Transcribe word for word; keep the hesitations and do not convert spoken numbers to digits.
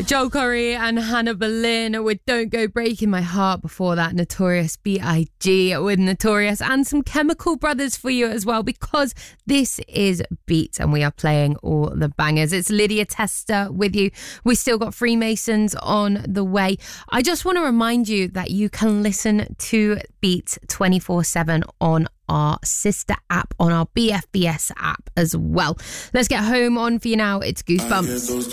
Joel Corey and Hannah Boleyn with Don't Go Breaking My Heart. Before that, Notorious B I G with Notorious, and some Chemical Brothers for you as well, because this is Beat and we are playing all the bangers. It's Lydia Tester with you. We still got Freemasons on the way. I just want to remind you that you can listen to Beat twenty-four seven on our sister app, on our B F B S app as well. Let's get home on for you now. It's Goosebumps.